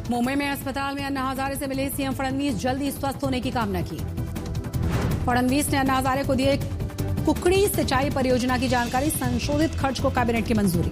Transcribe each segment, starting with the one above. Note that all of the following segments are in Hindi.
मुंबई में अस्पताल में अन्ना हजारे से मिले सीएम फडणवीस, जल्दी स्वस्थ होने की कामना की। फडणवीस ने अन्ना हजारे को दिए कुकड़ी सिंचाई परियोजना की जानकारी, संशोधित खर्च को कैबिनेट की मंजूरी।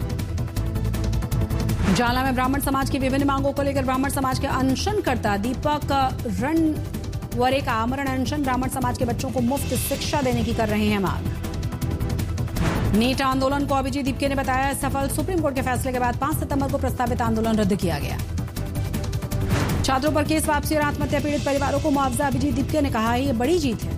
जालना में ब्राह्मण समाज की विभिन्न मांगों को लेकर ब्राह्मण समाज के अनशनकर्ता दीपक रणवरे का आमरण अनशन, ब्राह्मण समाज के बच्चों को मुफ्त शिक्षा देने की कर रहे हैं मांग। नीट आंदोलन को अभिजीत दीपके ने बताया सफल, सुप्रीम कोर्ट के फैसले के बाद 5 सितंबर को प्रस्तावित आंदोलन रद्द किया गया। छात्रों पर केस वापसी और आत्महत्या पीड़ित परिवारों को मुआवजा, अभिजीत दीपके ने कहा है ये बड़ी जीत है।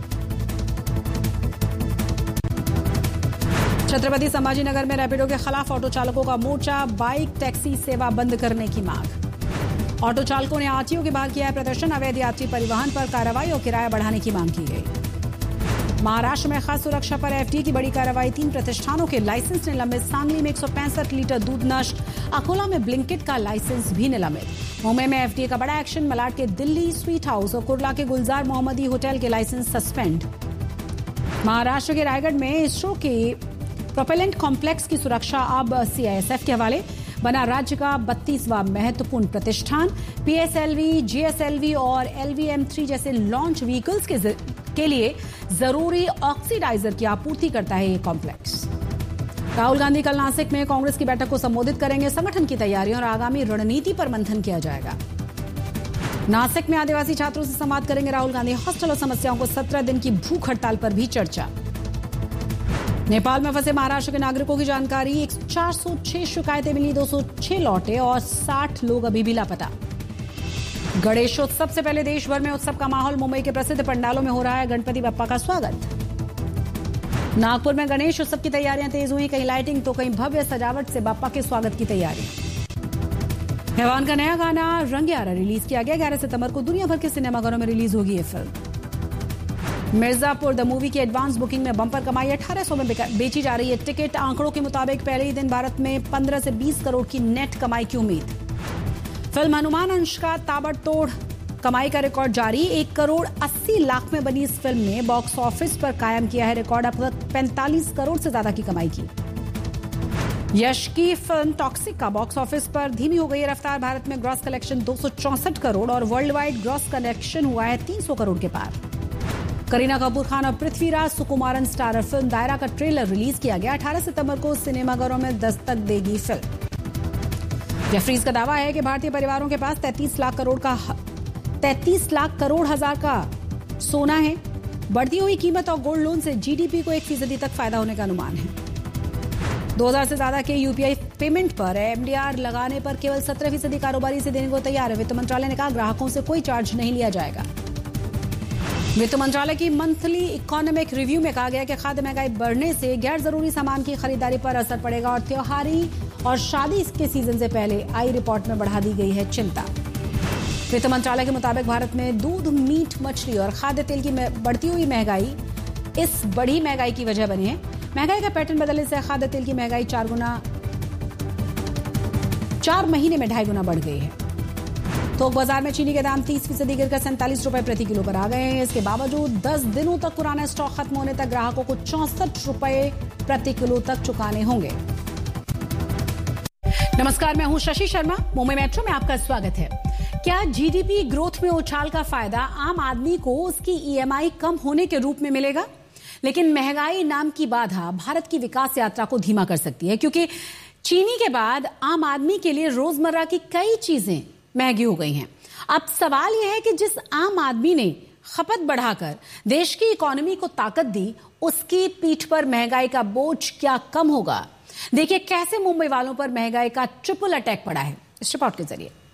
छत्रपति संभाजीनगर में रैपिडो के खिलाफ ऑटो चालकों का मोर्चा, बाइक टैक्सी सेवा बंद करने की मांग। ऑटो चालकों ने आरटीओ के बाहर किया है प्रदर्शन, अवैध यात्री परिवहन पर कार्रवाई और किराया बढ़ाने की मांग की गई। महाराष्ट्र में खास सुरक्षा पर एफडीए की बड़ी कार्रवाई, 3 प्रतिष्ठानों के लाइसेंस निलंबित। सांगली में 165 लीटर दूध नष्ट, अकोला में ब्लिंकिट का लाइसेंस भी निलंबित। मुंबई में एफडीए का बड़ा एक्शन, मलाड के दिल्ली स्वीट हाउस और कुर्ला के गुलजार मोहम्मदी होटल के लाइसेंस सस्पेंड। महाराष्ट्र के रायगढ़ में इसरो के प्रोपेलेंट कॉम्प्लेक्स की सुरक्षा अब सीआईएसएफ के हवाले, बना राज्य का 32वां महत्वपूर्ण प्रतिष्ठान। पीएसएलवी, जीएसएलवी और एलवीएम-3 जैसे लॉन्च व्हीकल्स के लिए जरूरी ऑक्सीडाइजर की आपूर्ति करता है ये कॉम्प्लेक्स। राहुल गांधी कल नासिक में कांग्रेस की बैठक को संबोधित करेंगे, संगठन की तैयारियों और आगामी रणनीति पर मंथन किया जाएगा। नासिक में आदिवासी छात्रों से संवाद करेंगे राहुल गांधी, हॉस्टल और समस्याओं को 17 दिन की भूख हड़ताल पर भी चर्चा। नेपाल में फंसे महाराष्ट्र के नागरिकों की जानकारी, 406 शिकायतें मिली, 206 लौटे और 60 लोग अभी भी लापता। गणेशोत्सव से पहले देश भर में उत्सव का माहौल, मुंबई के प्रसिद्ध पंडालों में हो रहा है गणपति बप्पा का स्वागत। नागपुर में गणेश उत्सव की तैयारियां तेज हुई, कहीं लाइटिंग तो कहीं भव्य सजावट से बप्पा के स्वागत की तैयारी। रहमान का नया गाना रंग यारा रिलीज किया गया, 11 सितंबर को दुनिया भर के सिनेमाघरों में रिलीज होगी ये फिल्म। मिर्जापुर द मूवी की एडवांस बुकिंग में बंपर कमाई, 1800 में बेची जा रही है टिकट। आंकड़ों के मुताबिक पहले ही दिन भारत में 15 से 20 करोड़ की नेट कमाई की उम्मीद। फिल्म हनुमान अंश का ताबड़तोड़ कमाई का रिकॉर्ड जारी, 1 करोड़ 80 लाख में बनी इस फिल्म ने बॉक्स ऑफिस पर कायम किया है रिकॉर्ड, अब तक 45 करोड़ से ज्यादा की कमाई की। यश की फिल्म टॉक्सिक का बॉक्स ऑफिस पर धीमी हो गई है रफ्तार, भारत में ग्रॉस कलेक्शन 264 करोड़ और वर्ल्ड वाइड ग्रॉस कलेक्शन हुआ है 300 करोड़ के पार। करीना कपूर खान और पृथ्वीराज सुकुमारन स्टारर फिल्म दायरा का ट्रेलर रिलीज किया गया, 18 सितंबर को सिनेमाघरों में दस्तक देगी फिल्म। जेफरीज का दावा है कि भारतीय परिवारों के पास 33 लाख करोड़ हजार का सोना है। बढ़ती हुई कीमत और गोल्ड लोन से जीडीपी को 1% तक फायदा होने का अनुमान है। 2000 से ज्यादा के यूपीआई पेमेंट पर एमडीआर लगाने पर केवल 17% कारोबारी इसे देने को तैयार है। वित्त मंत्रालय ने कहा ग्राहकों से कोई चार्ज नहीं लिया जाएगा। वित्त मंत्रालय की मंथली इकोनॉमिक रिव्यू में कहा गया कि खाद्य महंगाई बढ़ने से गैर जरूरी सामान की खरीदारी पर असर पड़ेगा और त्योहारी और शादी के सीजन से पहले आई रिपोर्ट में बढ़ा दी गई है चिंता। वित्त मंत्रालय के मुताबिक भारत में दूध, मीट, मछली और खाद्य तेल की बढ़ती हुई महंगाई इस बड़ी महंगाई की वजह बनी है। महंगाई का पैटर्न बदलने से खाद्य तेल की महंगाई 4 महीने में 2.5 गुना बढ़ गई है। थोक बाजार में चीनी के दाम 30% गिरकर 47 रुपए प्रति किलो पर आ गए हैं। इसके बावजूद 10 दिनों तक पुराना स्टॉक खत्म होने तक ग्राहकों को 64 रुपए प्रति किलो तक चुकाने होंगे। नमस्कार, मैं हूं शशि शर्मा, मुंबई मेट्रो में आपका स्वागत है। क्या जीडीपी ग्रोथ में उछाल का फायदा आम आदमी को उसकी ईएमआई कम होने के रूप में मिलेगा? लेकिन महंगाई नाम की बाधा भारत की विकास यात्रा को धीमा कर सकती है, क्योंकि चीनी के बाद आम आदमी के लिए रोजमर्रा की कई चीजें महंगी हो गई हैं। अब सवाल यह है कि जिस आम आदमी ने खपत बढ़ाकर देश की इकोनॉमी को ताकत दी, उसकी पीठ पर महंगाई का बोझ क्या कम होगा? देखिए कैसे मुंबई वालों पर महंगाई का ट्रिपल अटैक पड़ा है इस रिपोर्ट के जरिए।